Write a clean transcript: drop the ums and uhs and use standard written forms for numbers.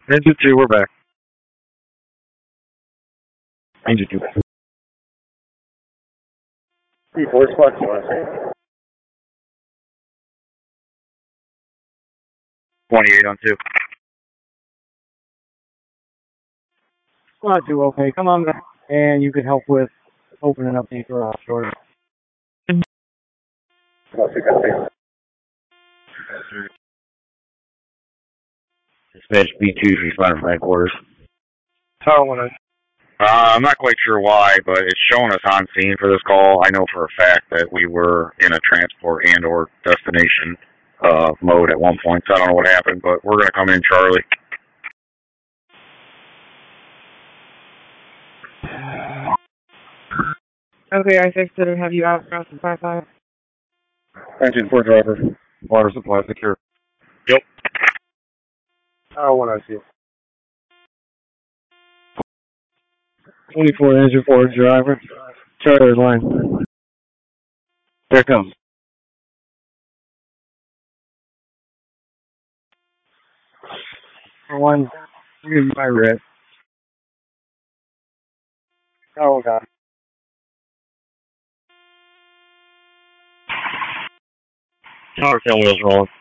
Engine 2, we're back. Engine 2. 3-4 squad 2. 28 on 2. Squad 2, okay. Come on back, and you can help with opening up the garage door. Dispatch B2 responding from headquarters. Tower 1. I'm not quite sure why, but it's showing us on scene for this call. I know for a fact that we were in a transport and or destination mode at one point, so I don't know what happened, but we're going to come in, Charlie. Okay, I fixed it and have you out across the 5-5. Engine 4 driver. Water supply secure. Yep. Tower 1 I see. 24 engine 4 driver. Charter line. There it comes. For one, give me my red. Tower 1. Tower 10 wheels rolling.